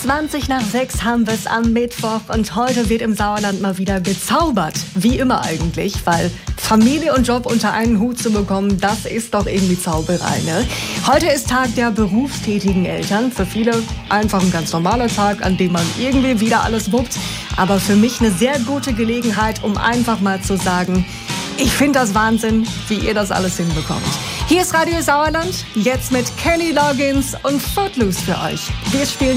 6:20 haben wir es am Mittwoch und heute wird im Sauerland mal wieder gezaubert. Wie immer eigentlich, weil Familie und Job unter einen Hut zu bekommen, das ist doch irgendwie Zauberei, ne? Heute ist Tag der berufstätigen Eltern. Für viele einfach ein ganz normaler Tag, an dem man irgendwie wieder alles wuppt. Aber für mich eine sehr gute Gelegenheit, um einfach mal zu sagen, ich finde das Wahnsinn, wie ihr das alles hinbekommt. Hier ist Radio Sauerland, jetzt mit Kenny Loggins und Footloose für euch. Wir spielen